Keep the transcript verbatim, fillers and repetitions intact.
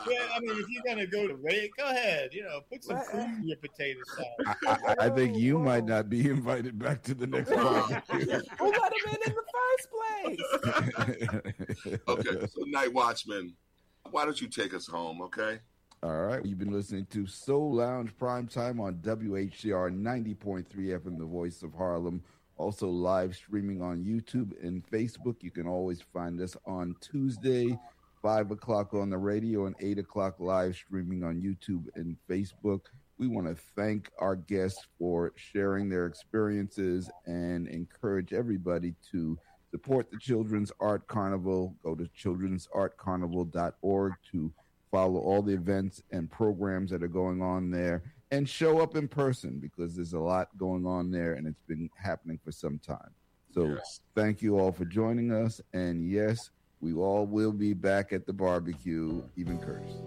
Yeah, I mean, if you're gonna go to raid, go ahead. You know, put some food in your potato salad. I, I, I think you might not be invited back to the next barbecue. Who let him in in the first place? Okay, so Night Watchman, why don't you take us home, okay? All right. You've been listening to Soul Lounge Primetime on W H C R ninety point three F M, the voice of Harlem. Also live streaming on YouTube and Facebook. You can always find us on Tuesday, five o'clock on the radio and eight o'clock live streaming on YouTube and Facebook. We want to thank our guests for sharing their experiences and encourage everybody to support the Children's Art Carnival. Go to children's art carnival dot org to follow all the events and programs that are going on there, and show up in person because there's a lot going on there and it's been happening for some time. So yes. Thank you all for joining us. And yes, we all will be back at the barbecue, even Curtis.